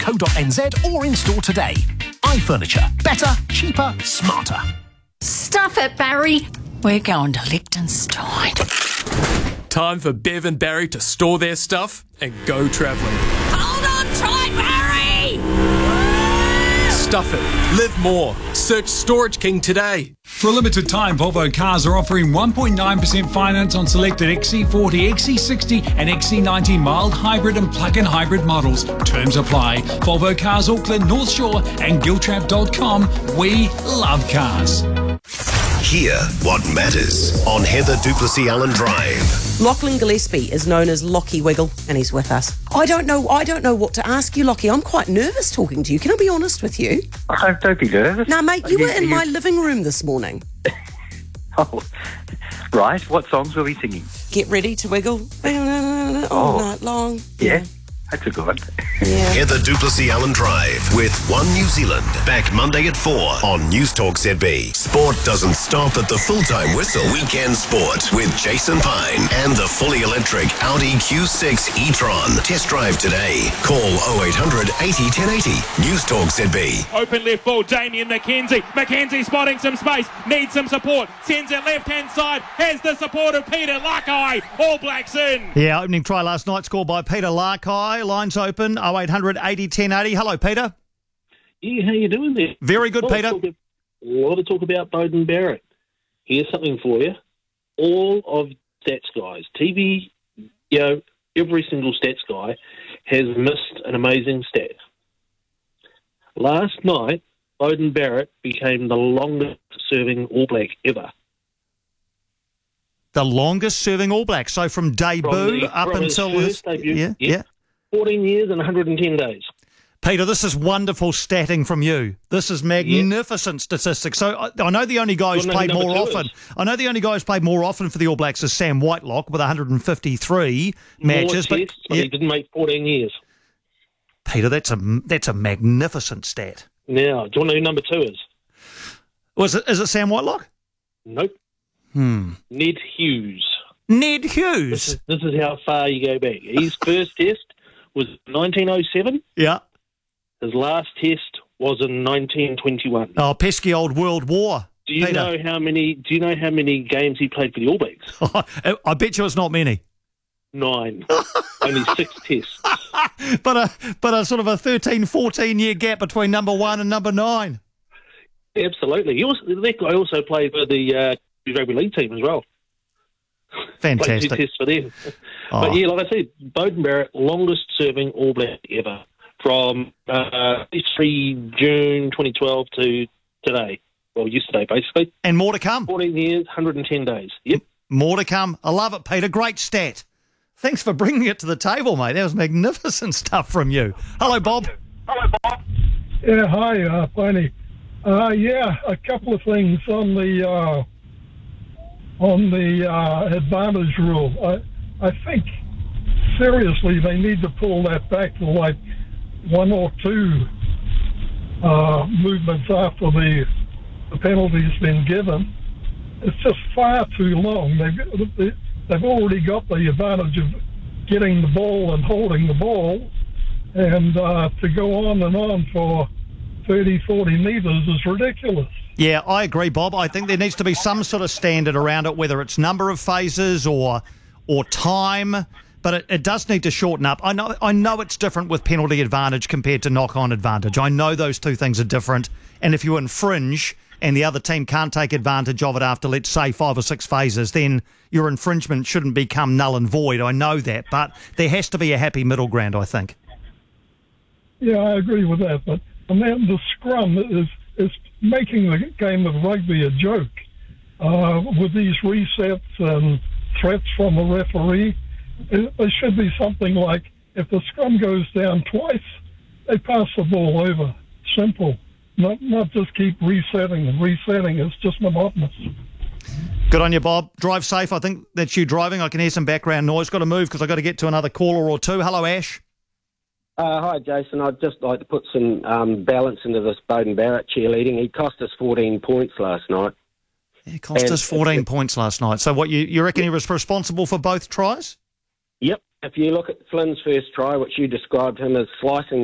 iFurniture.co.nz or in store today. iFurniture. Better, cheaper, smarter. Stuff it, Barry. We're going to Liechtenstein. Time for Bev and Barry to store their stuff and go travelling. Hold on tight, Barry! Stuff it. Live more. Search Storage King today. For a limited time, Volvo Cars are offering 1.9% finance on selected XC40, XC60 and XC90 mild hybrid and plug-in hybrid models. Terms apply. Volvo Cars Auckland, North Shore and Giltrap.com. We love cars. Hear what matters on Heather Duplessis Allen Drive. Lachlan Gillespie is known as Lockie Wiggle, and he's with us. I don't know what to ask you, Lockie. I'm quite nervous talking to you. Can I be honest with you? Oh, don't be nervous. Now, mate, you were in my living room this morning. Oh, right. What songs were we singing? Get ready to wiggle all night long. Yeah, that's a good one. Yeah. Heather Duplessis Allen Drive with One New Zealand. Back Monday at 4 on News Talk ZB. Sport doesn't stop at the full-time whistle. Weekend Sport with Jason Pine and the fully electric Audi Q6 e-tron. Test drive today. Call 0800 80 1080. News Talk ZB. Open left ball, Damien McKenzie. McKenzie spotting some space, needs some support, sends it left-hand side, has the support of Peter Lakai. All Blacks in. Yeah, opening try last night scored by Peter Lakai. Lines open, 0800 80 1080. Hello, Peter. Yeah, how you doing there? Very good, Peter. A lot of talk about Beauden Barrett. Here's something for you. All of stats guys, TV, every single stats guy has missed an amazing stat. Last night, Beauden Barrett became the longest-serving All Black ever. The longest-serving All Black. So from debut up until his debut, yeah. 14 years and 110 days. Peter, this is wonderful statting from you. This is magnificent statistics. So I know the only guy who's played more often. I know the only guy who's played more often for the All Blacks is Sam Whitelock with 153 matches. But he didn't make 14 years. Peter, that's a magnificent stat. Now, do you want to know who number 2 is? Is it Sam Whitelock? Nope. Ned Hughes. Ned Hughes? This is how far you go back. His first test was 1907. Yeah. His last test was in 1921. Oh, pesky old World War. Do you know how many games he played for the All Blacks? I bet you it's not many. 9. Only 6 tests. But a sort of a 13, 14-year gap between number 1 and number 9. Absolutely. That guy also played for the rugby league team as well. Fantastic. Played 2 tests for them. But yeah, like I said, Beauden Barrett, longest-serving All Black ever, from 3 June 2012 to today. Well, yesterday, basically. And more to come. 14 years, 110 days. Yep. More to come. I love it, Peter. Great stat. Thanks for bringing it to the table, mate. That was magnificent stuff from you. Hello, Bob. Yeah, hi, Tony. A couple of things on the advantage rule. I think, seriously, they need to pull that back to like 1 or 2 movements after the penalty's been given. It's just far too long. They've already got the advantage of getting the ball and holding the ball, and to go on and on for 30, 40 metres is ridiculous. Yeah, I agree, Bob. I think there needs to be some sort of standard around it, whether it's number of phases or time, but it does need to shorten up. I know it's different with penalty advantage compared to knock-on advantage. I know those two things are different, and if you infringe and the other team can't take advantage of it after, let's say, 5 or 6 phases, then your infringement shouldn't become null and void. I know that, but there has to be a happy middle ground, I think. Yeah, I agree with that, but and then the scrum is making the game of rugby a joke with these resets and threats from the referee. There should be something like, if the scrum goes down twice, they pass the ball over. Simple. Not just keep resetting and resetting. It's just monotonous. Good on you, Bob. Drive safe. I think that's you driving. I can hear some background noise. Got to move because I've got to get to another caller or two. Hello, Ash. Hi, Jason. I'd just like to put some balance into this Beauden Barrett cheerleading. He cost us 14 points last night. He cost us 14 points last night. So what, you reckon he was responsible for both tries? Yep. If you look at Flynn's first try, which you described him as slicing